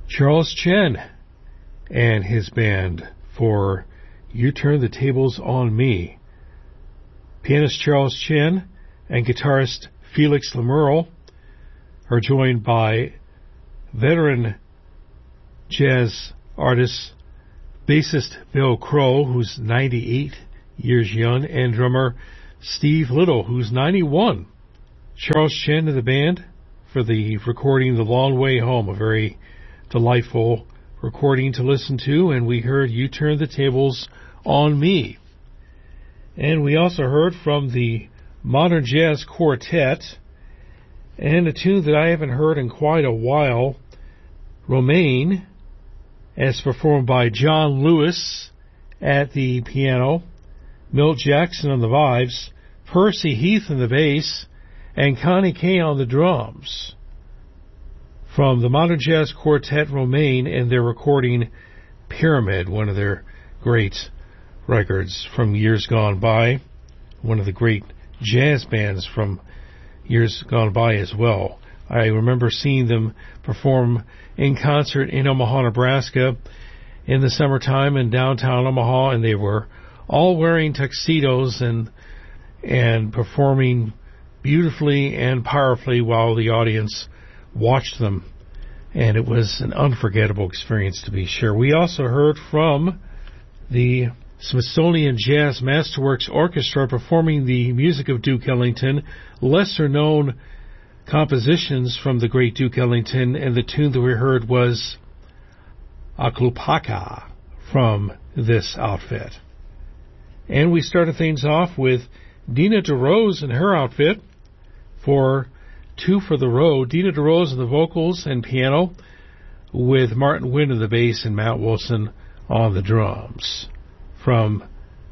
Charles Chen and his band for You Turn the Tables on Me. Pianist Charles Chen and guitarist Felix Lemerle are joined by veteran jazz artist, bassist Bill Crow, who's 98 years young, and drummer Steve Little, who's 91. Charles Chen and the band for the recording The Long Way Home, a very delightful recording to listen to, and we heard You Turn the Tables on Me. And we also heard from the Modern Jazz Quartet, and a tune that I haven't heard in quite a while, Romaine, as performed by John Lewis at the piano, Milt Jackson on the vibes, Percy Heath on the bass, and Connie Kay on the drums. From the Modern Jazz Quartet, Romaine, and their recording Pyramid, one of their great records from years gone by, one of the great jazz bands from years gone by as well. I remember seeing them perform in concert in Omaha, Nebraska in the summertime in downtown Omaha, and they were all wearing tuxedos and performing beautifully and powerfully while the audience watched them, and it was an unforgettable experience to be sure. We also heard from the Smithsonian Jazz Masterworks Orchestra performing the music of Duke Ellington, lesser-known compositions from the great Duke Ellington, and the tune that we heard was Aklupaka from this outfit. And we started things off with Dina DeRose and her outfit for Two for the Road. Dina DeRose on the vocals and piano, with Martin Wynn on the bass and Matt Wilson on the drums, from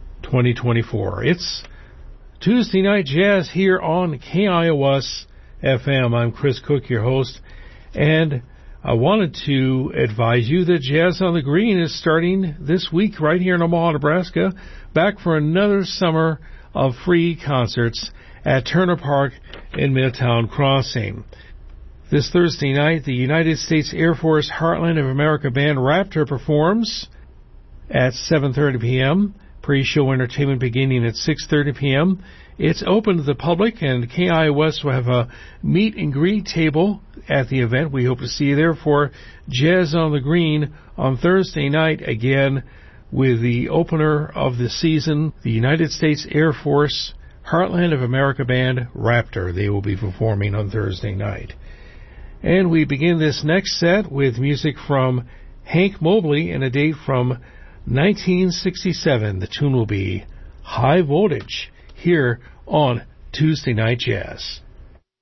2024. It's Tuesday Night Jazz here on KIOS FM. I'm Chris Cook, your host, and I wanted to advise you that Jazz on the Green is starting this week right here in Omaha, Nebraska, back for another summer of free concerts at Turner Park in Midtown Crossing. This Thursday night, the United States Air Force Heartland of America band Raptor performs at 7:30 p.m., pre-show entertainment beginning at 6:30 p.m. It's open to the public, and KIOS will have a meet and greet table at the event. We hope to see you there for Jazz on the Green on Thursday night, again with the opener of the season, the United States Air Force Heartland of America band Raptor. They will be performing on Thursday night. And we begin this next set with music from Hank Mobley and a date from 1967. The tune will be High Voltage here on Tuesday Night Jazz.